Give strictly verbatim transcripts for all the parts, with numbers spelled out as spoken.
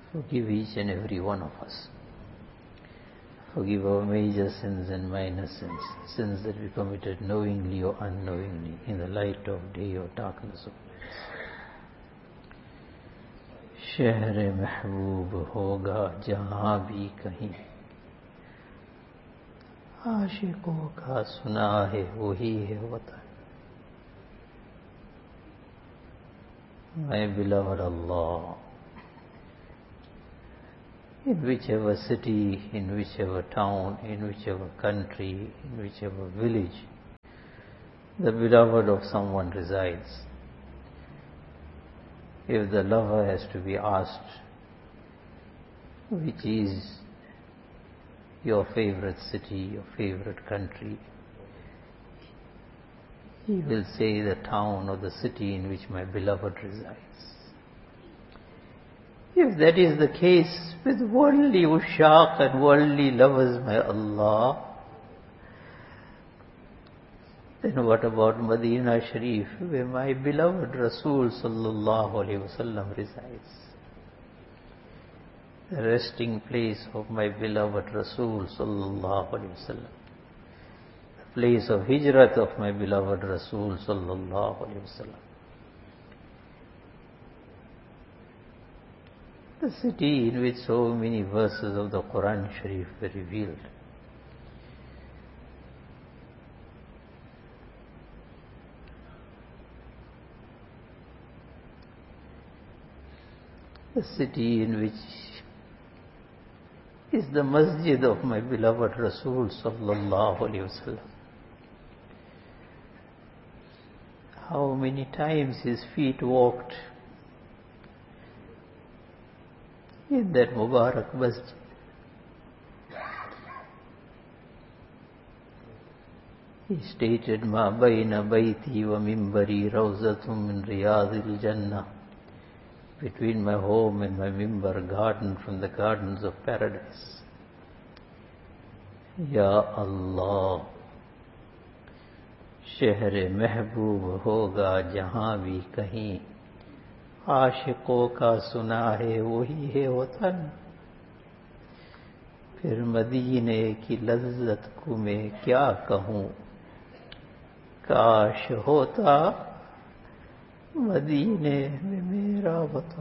Forgive each and every one of us. Forgive our major sins and minor sins, sins that we committed knowingly or unknowingly, in the light of day or darkness of night. शहर महबूब होगा जहाँ भी कहीं, आशिकों का सुना है वही है वतन. My beloved Allah, in whichever city, in whichever town, in whichever country, in whichever village the beloved of someone resides, if the lover has to be asked, which is your favorite city, your favorite country, he will say the town or the city in which my beloved resides. If that is the case with worldly ushaq and worldly lovers, my Allah, then what about Medina Sharif, where my beloved Rasul sallallahu alaihi wasallam resides? The resting place of my beloved Rasul sallallahu alaihi wasallam, the place of hijrat of my beloved Rasul sallallahu alaihi wasallam, the city in which so many verses of the Quran Sharif were revealed. The city in which is the masjid of my beloved Rasul sallallahu alaihi wasallam. How many times his feet walked in that Mubarak masjid. He stated, Ma bayna bayti wa mimbari rawzatum min riyadil jannah. Between my home and my mimbar, garden from the gardens of paradise. Ya Allah, शहर महबूब होगा जहाँ भी कहीं, आशिकों का सुना है वही है वतन. फिर मदीने की लज्जत को मैं क्या कहूँ, काश होता मदीने में मेरा वतन.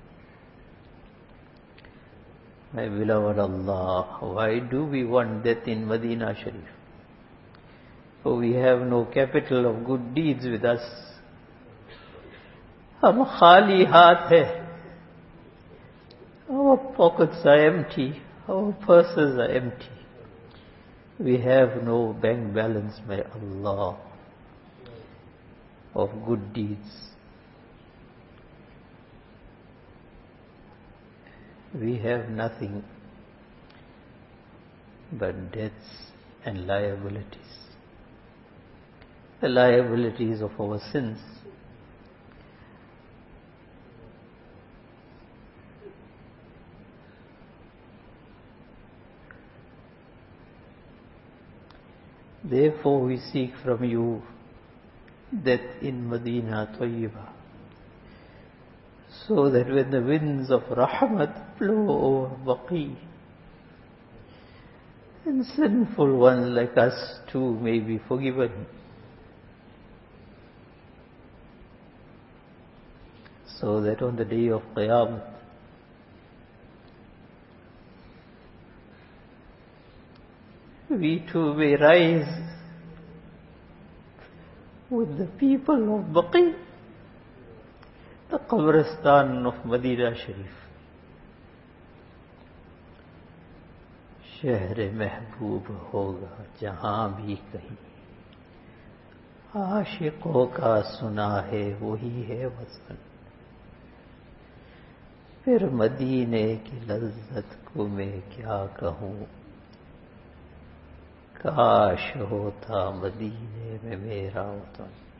My beloved Allah, why do we want death in Medina Sharif? For we have no capital of good deeds with us. हम खाली हाथ है. Our pockets are empty. Our purses are empty. We have no bank balance, my Allah, of good deeds. We have nothing but debts and liabilities. The liabilities of our sins. Therefore we seek from you death in Medina Tayyibah, so that when the winds of Rahmat blow over Baqi, and sinful ones like us too may be forgiven, so that on the day of Qiyamah we too may rise with the people of Baqi, the Qabristan of Medina Sharif. शहर महबूब होगा जहाँ भी कहीं, आशिकों का सुना है वही है वतन. फिर मदीने की लज्जत को मैं क्या कहूँ, काश होता मदीने में मेरा वतन.